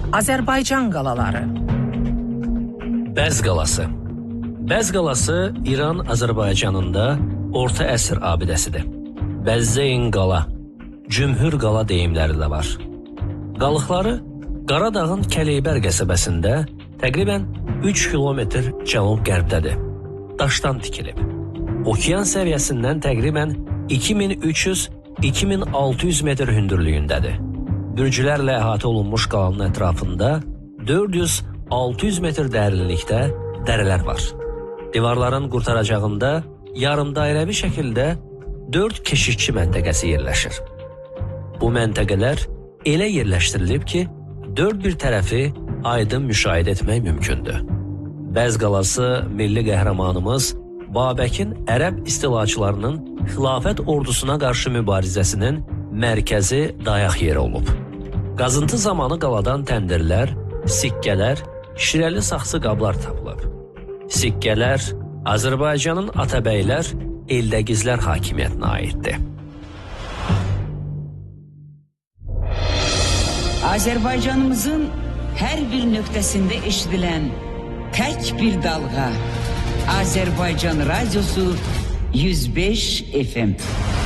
Azərbaycan qalaları. Bəz qalası. Bəz qalası İran Azərbaycanında orta əsr abidəsidir. Bəzzeyn qala, cümhur qala deyimləri də var. Qalıqları Qaradağın Kələybər qəsəbəsində təqribən 3 kilometr cənub-qərbdədir. Daşdan tikilib. Okean səviyyəsindən təqribən 2300-2600 metr hündürlüyündədir. Bürcülərlə əhatə olunmuş qalanın ətrafında 400-600 metr dərinlikdə dərələr var. Divarların qurtaracağında yarımdairəvi şəkildə 4 keşikçi məntəqəsi yerləşir. Bu məntəqələr elə yerləşdirilib ki, dörd bir tərəfi aydın müşahidə etmək mümkündür. Bəz qalası milli qəhrəmanımız Babəkin ərəb istilaçılarının xilafət ordusuna qarşı mübarizəsinin mərkəzi dayaq yeri olub. Qazıntı zamanı qaladan təndirlər, sikkələr, şirəli saxsı qablar tapılıb. Sikkələr Azərbaycanın Atabəylər, Eldəgizlər hakimiyyətinə aiddir. Azərbaycanımızın hər bir nöqtəsində eşidilən tək bir dalğa Azərbaycan Radyosu 105 FM.